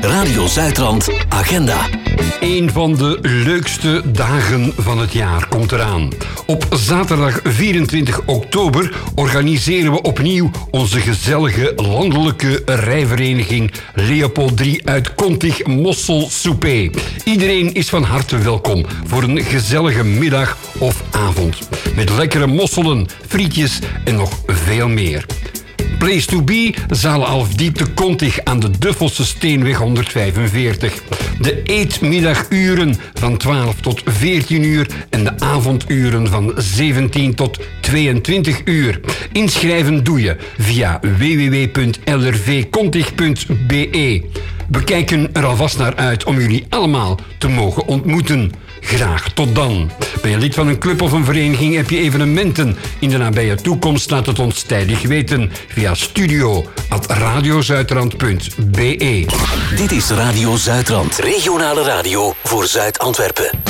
Radio Zuidrand Agenda. Een van de leukste dagen van het jaar komt eraan. Op zaterdag 24 oktober organiseren we opnieuw onze gezellige landelijke rijvereniging Leopold 3 uit Kontig Mossel Soupé. Iedereen is van harte welkom voor een gezellige middag of avond. Met lekkere mosselen, frietjes en nog veel meer. Place to be, zaal Alfdiep Kontig aan de Duffelse Steenweg 145. De eetmiddaguren van 12 tot 14 uur en de avonduren van 17 tot 22 uur. Inschrijven doe je via www.lrvkontig.be. We kijken er alvast naar uit om jullie allemaal te mogen ontmoeten. Graag tot dan. Ben je lid van een club of een vereniging, heb je evenementen in de nabije toekomst, laat het ons tijdig weten via studio@radiozuidrand.be. Dit is Radio Zuidrand, regionale radio voor Zuid-Antwerpen.